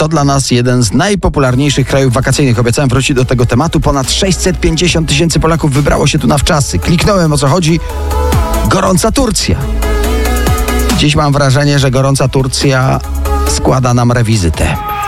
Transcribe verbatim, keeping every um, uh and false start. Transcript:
To dla nas jeden z najpopularniejszych krajów wakacyjnych. Obiecałem wrócić do tego tematu. Ponad sześćset pięćdziesiąt tysięcy Polaków wybrało się tu na wczasy. Kliknąłem, o co chodzi. Gorąca Turcja. Dziś mam wrażenie, że gorąca Turcja składa nam rewizytę.